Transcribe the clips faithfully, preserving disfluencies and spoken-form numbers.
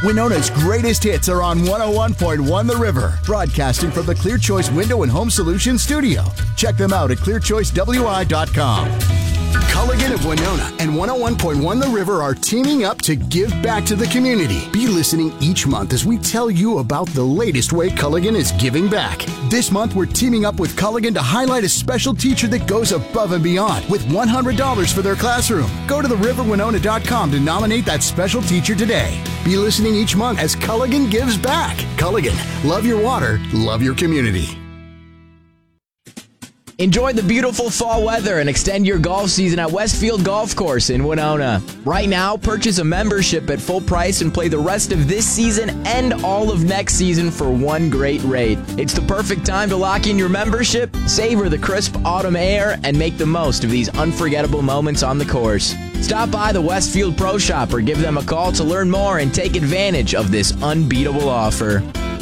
Winona's greatest hits are on one oh one point one The River, broadcasting from the Clear Choice Window and Home Solutions studio. Check them out at clear choice w i dot com. Culligan of Winona and one oh one point one The River are teaming up to give back to the community. Be listening each month as we tell you about the latest way Culligan is giving back. This month, we're teaming up with Culligan to highlight a special teacher that goes above and beyond with one hundred dollars for their classroom. Go to the river winona dot com to nominate that special teacher today. Be listening each month as Culligan gives back. Culligan, love your water, love your community. Enjoy the beautiful fall weather and extend your golf season at Westfield Golf Course in Winona. Right now, purchase a membership at full price and play the rest of this season and all of next season for one great rate. It's the perfect time to lock in your membership, savor the crisp autumn air, and make the most of these unforgettable moments on the course. Stop by the Westfield Pro Shop or give them a call to learn more and take advantage of this unbeatable offer.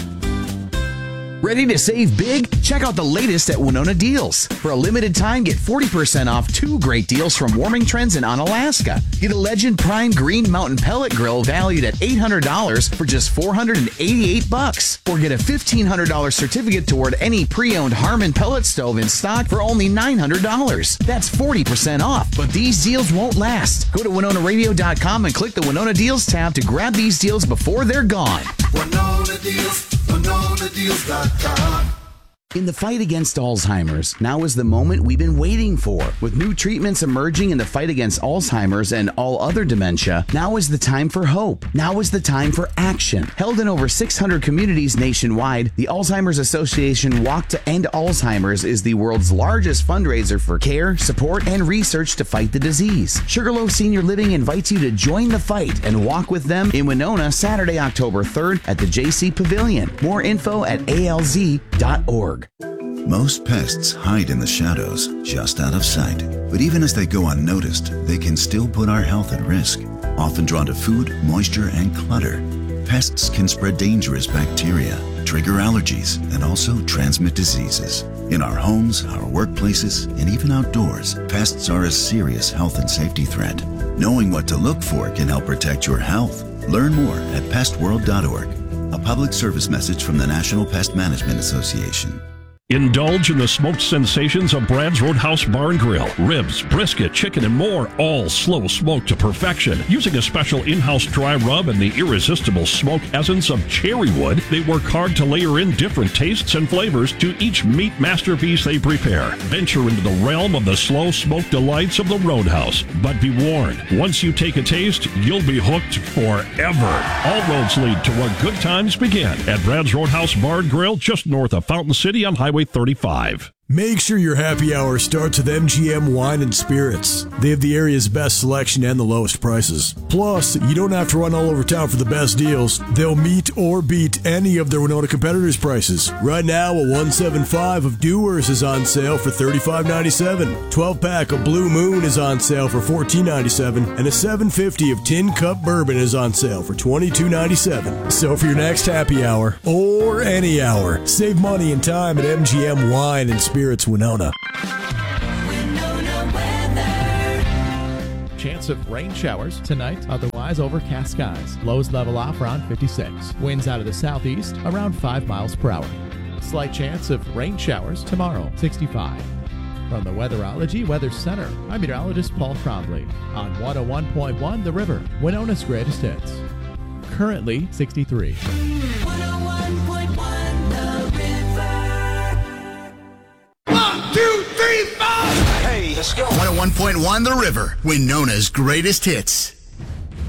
Ready to save big? Check out the latest at Winona Deals. For a limited time, get forty percent off two great deals from Warming Trends and Onalaska. Get a Legend Prime Green Mountain Pellet Grill valued at eight hundred dollars for just four hundred eighty-eight bucks. Or get a fifteen hundred dollars certificate toward any pre-owned Harmon pellet stove in stock for only nine hundred dollars. That's forty percent off, but these deals won't last. Go to winona radio dot com and click the Winona Deals tab to grab these deals before they're gone. Winona Deals. winona deals dot com. In the fight against Alzheimer's, now is the moment we've been waiting for. With new treatments emerging in the fight against Alzheimer's and all other dementia, now is the time for hope. Now is the time for action. Held in over six hundred communities nationwide, the Alzheimer's Association Walk to End Alzheimer's is the world's largest fundraiser for care, support, and research to fight the disease. Sugarloaf Senior Living invites you to join the fight and walk with them in Winona Saturday, October third at the J C Pavilion. More info at A L Z dot org. Most pests hide in the shadows, just out of sight. But even as they go unnoticed, they can still put our health at risk. Often drawn to food, moisture, and clutter, pests can spread dangerous bacteria, trigger allergies, and also transmit diseases. In our homes, our workplaces, and even outdoors, pests are a serious health and safety threat. Knowing what to look for can help protect your health. Learn more at pest world dot org. A public service message from the National Pest Management Association. Indulge in the smoked sensations of Brad's Roadhouse Bar and Grill. Ribs, brisket, chicken, and more, all slow smoked to perfection. Using a special in-house dry rub and the irresistible smoke essence of cherry wood, they work hard to layer in different tastes and flavors to each meat masterpiece they prepare. Venture into the realm of the slow smoked delights of the Roadhouse. But be warned, once you take a taste, you'll be hooked forever. All roads lead to where good times begin at Brad's Roadhouse Bar and Grill, just north of Fountain City on Highway thirty-five. Make sure your happy hour starts with M G M Wine and Spirits. They have the area's best selection and the lowest prices. Plus, you don't have to run all over town for the best deals. They'll meet or beat any of their Winona competitors' prices. Right now, a one seventy-five of Dewar's is on sale for thirty-five ninety-seven. twelve pack of Blue Moon is on sale for fourteen ninety-seven. And a seven fifty of Tin Cup Bourbon is on sale for twenty-two ninety-seven. So for your next happy hour, or any hour, save money and time at M G M Wine and Spirits. Spirits Winona. Winona weather. Chance of rain showers tonight, otherwise overcast skies. Lows level off around fifty-six. Winds out of the southeast around five miles per hour. Slight chance of rain showers tomorrow, sixty-five. From the Weatherology Weather Center, I'm meteorologist Paul Trombley on one oh one point one The River, Winona's greatest hits. Currently sixty-three. one oh one point one The River. One, two, three, four. Hey, let's go. one oh one point one The River, Winona's greatest hits.